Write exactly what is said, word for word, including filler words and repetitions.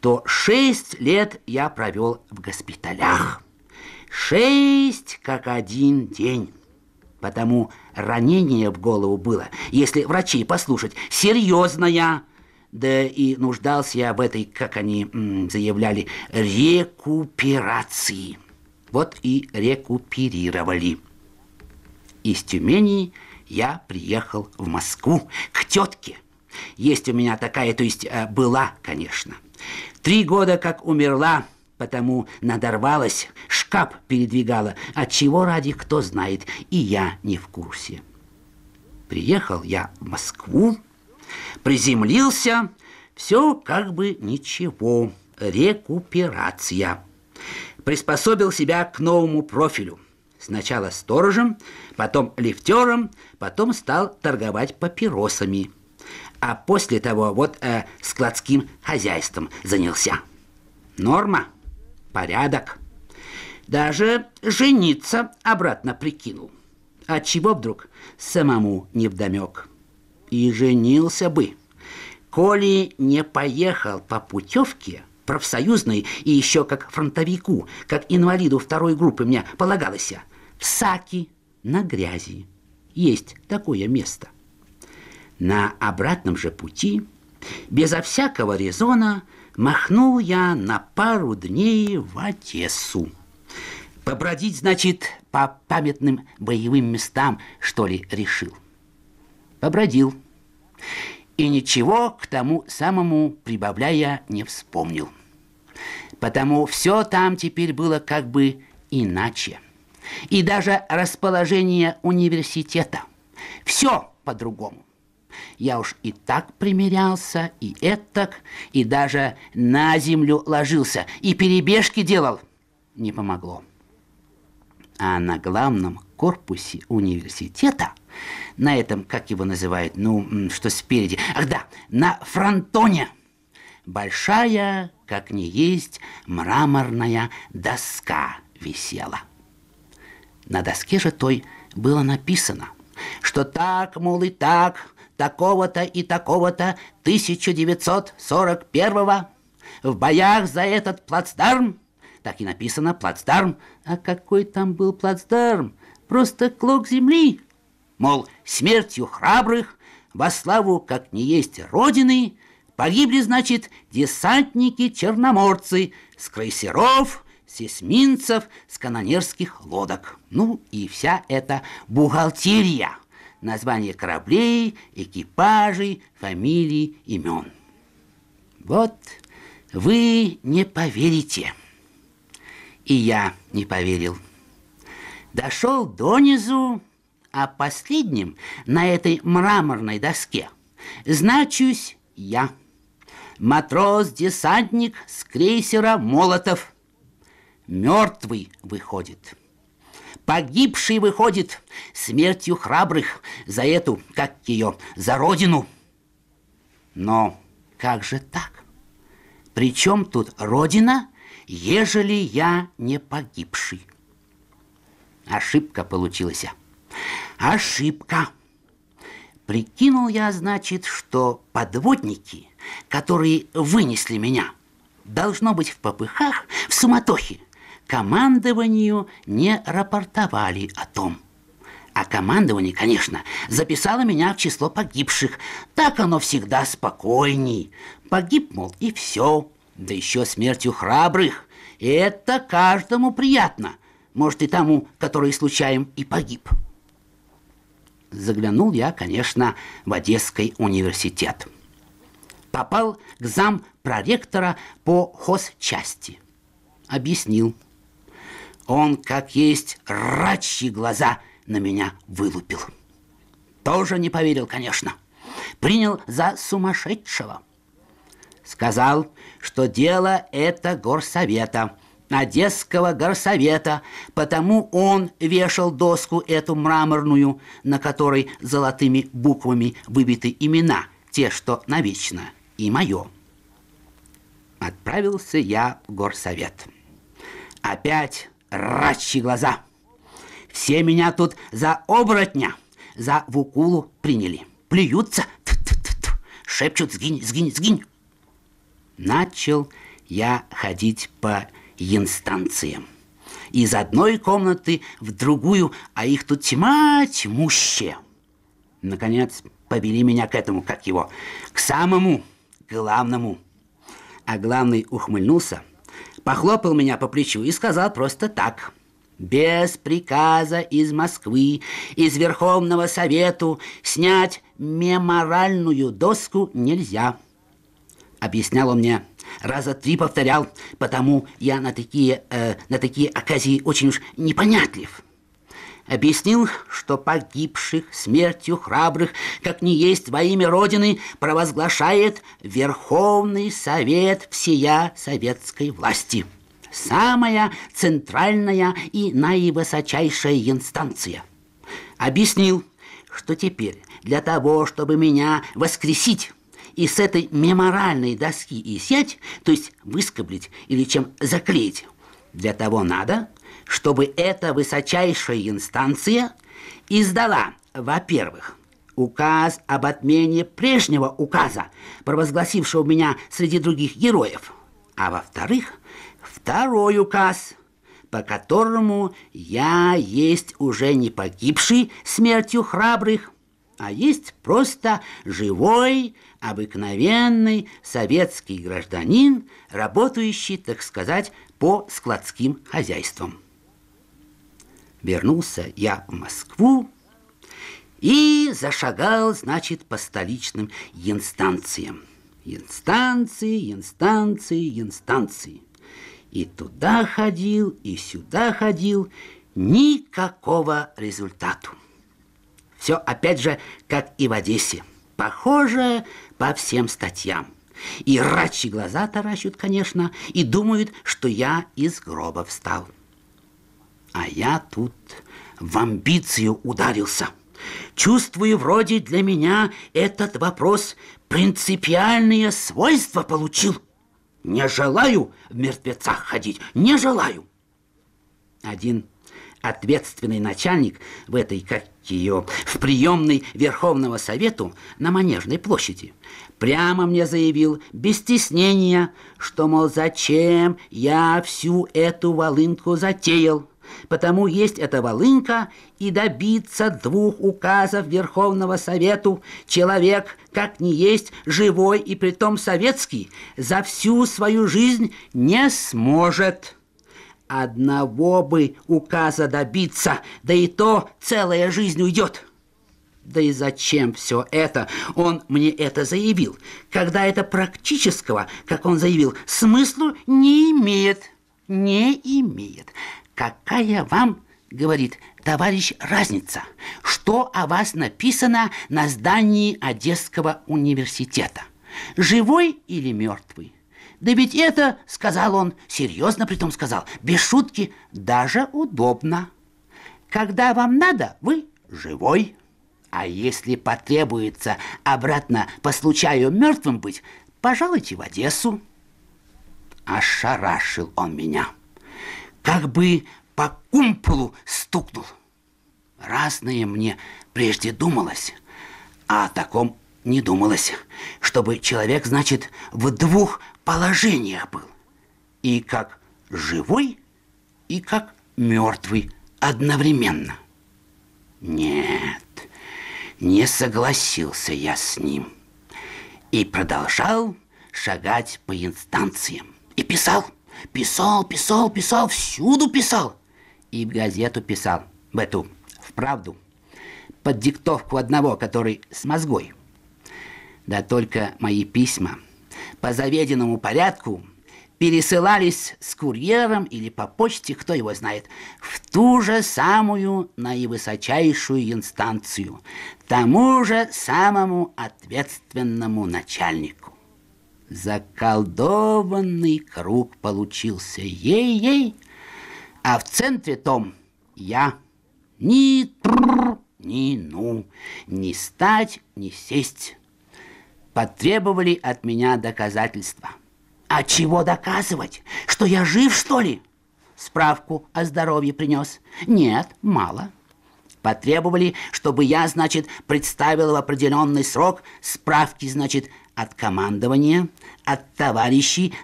что шесть лет я провел в госпиталях. Шесть как один день. Потому ранение в голову было, если врачей послушать, серьезное. Да и нуждался я в этой, как они м, заявляли, рекуперации. Вот и рекуперировали. Из Тюмени я приехал в Москву к тетке. Есть у меня такая, то есть была, конечно. Три года как умерла, потому надорвалась, шкаф передвигала. От чего ради, кто знает, и я не в курсе. Приехал я в Москву, приземлился, все как бы ничего, рекуперация. Приспособил себя к новому профилю. Сначала сторожем, потом лифтером, потом стал торговать папиросами. А после того вот э, складским хозяйством занялся. Норма, порядок. Даже жениться обратно прикинул. Отчего вдруг самому невдомек. И женился бы, коли не поехал по путевке профсоюзной и еще как фронтовику, как инвалиду второй группы мне полагалось, в Саки на грязи. Есть такое место. На обратном же пути, безо всякого резона, махнул я на пару дней в Одессу. Побродить, значит, по памятным боевым местам, что ли, решил. Побродил. И ничего к тому самому прибавляя не вспомнил. Потому все там теперь было как бы иначе. И даже расположение университета. Все по-другому. Я уж и так примерялся, и этак, и даже на землю ложился, и перебежки делал. Не помогло. А на главном корпусе университета, на этом, как его называют, ну, что спереди, ах да, на фронтоне, большая, как ни есть, мраморная доска висела. На доске же той было написано, что так, мол, и так, такого-то и такого-то тысяча девятьсот сорок первого в боях за этот плацдарм. Так и написано плацдарм. А какой там был плацдарм? Просто клок земли. Мол, смертью храбрых, во славу, как не есть Родины, погибли, значит, десантники-черноморцы с крейсеров, с эсминцев, с канонерских лодок. Ну и вся эта бухгалтерия. Названия кораблей, экипажей, фамилий, имен. Вот вы не поверите. И я не поверил. Дошел донизу, а последним на этой мраморной доске значусь я, матрос-десантник с крейсера «Молотов». Мертвый выходит. Погибший выходит смертью храбрых за эту, как ее, за родину. Но как же так? Причем тут родина, ежели я не погибший? Ошибка получилась. Ошибка. Прикинул я, значит, что подводники, которые вынесли меня, должно быть в попыхах, в суматохе, командованию не рапортовали о том. А командование, конечно, записало меня в число погибших. Так оно всегда спокойней. Погиб, мол, и все. Да еще смертью храбрых. Это каждому приятно. Может, и тому, который случаем и погиб. Заглянул я, конечно, в Одесский университет. Попал к зампроректора по хозчасти. Объяснил. Он, как есть, рачьи глаза на меня вылупил. Тоже не поверил, конечно. Принял за сумасшедшего. Сказал, что дело это горсовета, Одесского горсовета, потому он вешал доску эту мраморную, на которой золотыми буквами выбиты имена, те, что навечно, и мое. Отправился я в горсовет. Опять рачьи глаза. Все меня тут за оборотня, за вукулу приняли. Плюются, шепчут: сгинь, сгинь, сгинь. Начал я ходить по инстанциям. Из одной комнаты в другую, а их тут тьма тьмущая. Наконец, повели меня к этому, как его, к самому главному. А главный ухмыльнулся, похлопал меня по плечу и сказал просто так: без приказа из Москвы, из Верховного Совету снять мемориальную доску нельзя. Объяснял он мне, раза три повторял, потому я на такие, э, на такие оказии очень уж непонятлив. Объяснил, что погибших смертью храбрых, как ни есть во имя Родины, провозглашает Верховный Совет всея советской власти. Самая центральная и наивысочайшая инстанция. Объяснил, что теперь для того, чтобы меня воскресить и с этой мемориальной доски и сеть, то есть выскоблить или чем заклеить, для того надо, чтобы эта высочайшая инстанция издала, во-первых, указ об отмене прежнего указа, провозгласившего меня среди других героев, а во-вторых, второй указ, по которому я есть уже не погибший смертью храбрых, а есть просто живой, обыкновенный советский гражданин, работающий, так сказать, по складским хозяйствам. Вернулся я в Москву и зашагал, значит, по столичным инстанциям. Инстанции, инстанции, инстанции. И туда ходил, и сюда ходил, никакого результату. Все опять же, как и в Одессе, похоже по всем статьям. И рачьи глаза таращут, конечно, и думают, что я из гроба встал. А я тут в амбицию ударился. Чувствую, вроде для меня этот вопрос принципиальные свойства получил. Не желаю в мертвецах ходить, не желаю. Один ответственный начальник в этой, как ее, в приемной Верховного Совету на Манежной площади прямо мне заявил, без стеснения, что, мол, зачем я всю эту волынку затеял, потому есть эта волынка, и добиться двух указов Верховного Совету человек, как ни есть, живой и притом советский, за всю свою жизнь не сможет. Одного бы указа добиться, да и то целая жизнь уйдет. Да и зачем все это? Он мне это заявил, когда это практического, как он заявил, смыслу не имеет. Не имеет. Какая вам, говорит товарищ, разница, что о вас написано на здании Одесского университета? Живой или мертвый? Да ведь это, сказал он, серьезно притом сказал, без шутки, даже удобно. Когда вам надо, вы живой. А если потребуется обратно по случаю мертвым быть, пожалуйте в Одессу. Ошарашил он меня, как бы по кумполу стукнул. Разное мне прежде думалось, а о таком не думалось, чтобы человек, значит, в двух положениях был. И как живой, и как мертвый одновременно. Нет, не согласился я с ним. И продолжал шагать по инстанциям. И писал, писал, писал, писал, всюду писал. И в газету писал, в эту, в «Правду», под диктовку одного, который с мозгой. Да только мои письма по заведенному порядку пересылались с курьером или по почте, кто его знает, в ту же самую наивысочайшую инстанцию, тому же самому ответственному начальнику. Заколдованный круг получился, ей-ей, а в центре том я ни тррр, ни ну, ни стать, ни сесть. Потребовали от меня доказательства. А чего доказывать? Что я жив, что ли? Справку о здоровье принес? Нет, мало. Потребовали, чтобы я, значит, представил в определенный срок справки, значит, от командования, от товарищей,